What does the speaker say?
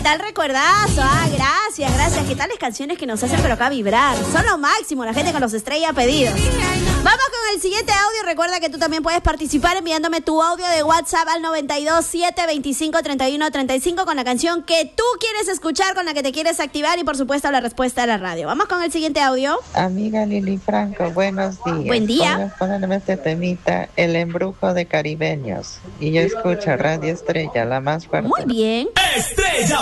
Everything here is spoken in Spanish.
tal recuerdazo? Gracias. ¿Qué tales canciones que nos hacen pero acá vibrar? Son lo máximo, la gente con los estrellas pedidos. Vamos con el siguiente audio. Recuerda que tú también puedes participar enviándome tu audio de WhatsApp al 927253135 con la canción que tú quieres escuchar, con la que te quieres activar y por supuesto la respuesta de la radio. Vamos con el siguiente audio. Amiga Lili Franco, buenos días. Buen día. Pónganme este temita, El Embrujo de Caribeños. Y yo escucho Radio Estrella, la más fuerte. Muy bien. Estrella